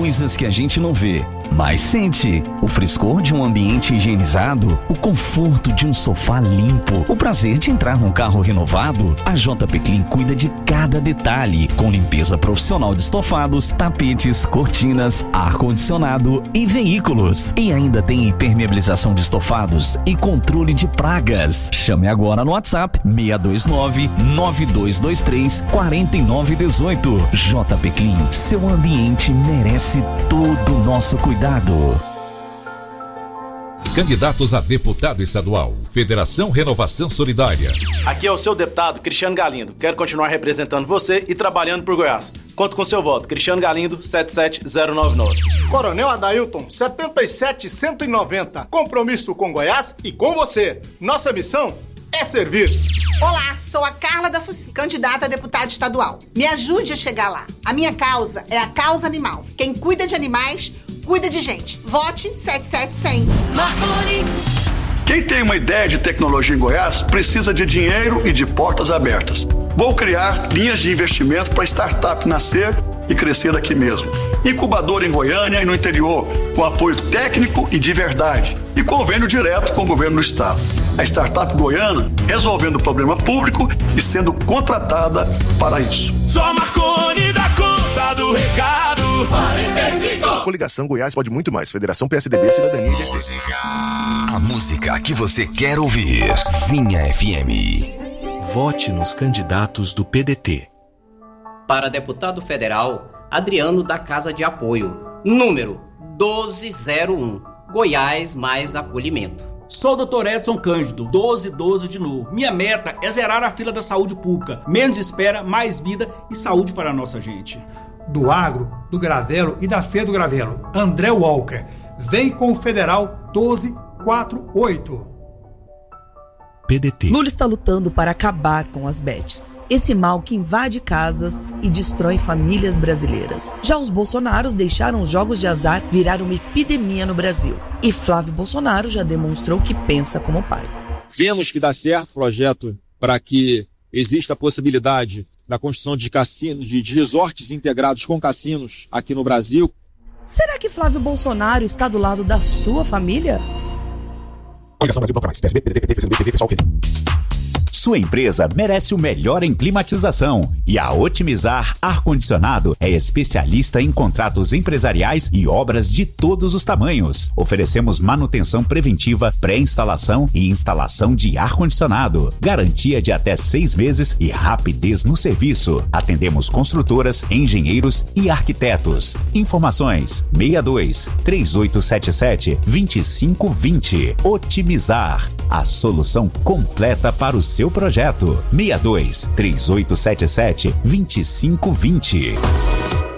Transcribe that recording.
coisas que a gente não vê, mas sente. O frescor de um ambiente higienizado, o conforto de um sofá limpo, o prazer de entrar num carro renovado. A JP Clean cuida de cada detalhe, com limpeza profissional de estofados, tapetes, cortinas, ar-condicionado e veículos. E ainda tem impermeabilização de estofados e controle de pragas. Chame agora no WhatsApp 629-9223-4918. JP Clean, seu ambiente merece todo o nosso cuidado. Candidatos a deputado estadual, Federação Renovação Solidária. Aqui é o seu deputado Cristiano Galindo. Quero continuar representando você e trabalhando por Goiás. Conto com seu voto. Cristiano Galindo, 77099. Coronel Adailton, 77190. Compromisso com Goiás e com você. Nossa missão é servir. Olá, sou a Carla da Focinha, candidata a deputada estadual. Me ajude a chegar lá. A minha causa é a causa animal. Quem cuida de animais, cuida de gente. Vote 77100. Marconi. Quem tem uma ideia de tecnologia em Goiás precisa de dinheiro e de portas abertas. Vou criar linhas de investimento para startup nascer e crescer aqui mesmo. Incubador em Goiânia e no interior, com apoio técnico e de verdade. E convênio direto com o governo do estado. A startup goiana resolvendo o problema público e sendo contratada para isso. Só Marconi dá conta do recado. Coligação Goiás pode muito mais. Federação PSDB, Cidadania e DC. A música que você quer ouvir. Vinha FM. Vote nos candidatos do PDT. Para deputado federal, Adriano da Casa de Apoio. Número 1201. Goiás mais acolhimento. Sou o Dr. Edson Cândido, 1212 de novo. Minha meta é zerar a fila da saúde pública. Menos espera, mais vida e saúde para a nossa gente. Do agro, do gravelo e da Fê do Gravelo, André Walker. Vem com o Federal 1248. PDT. Lula está lutando para acabar com as bets. Esse mal que invade casas e destrói famílias brasileiras. Já os Bolsonaros deixaram os jogos de azar virar uma epidemia no Brasil. E Flávio Bolsonaro já demonstrou que pensa como pai. Vemos que dá certo o projeto para que exista a possibilidade da construção de cassinos, de resorts integrados com cassinos aqui no Brasil. Será que Flávio Bolsonaro está do lado da sua família? Coligação Brasil, PSB, PDT, PT, PCdoB, PSOL, PT. Sua empresa merece o melhor em climatização e a Otimizar Ar-Condicionado é especialista em contratos empresariais e obras de todos os tamanhos. Oferecemos manutenção preventiva, pré-instalação e instalação de ar-condicionado. Garantia de até 6 meses e rapidez no serviço. Atendemos construtoras, engenheiros e arquitetos. Informações 62-3877-2520. Otimizar, a solução completa para o seu projeto. 62-3877-2520.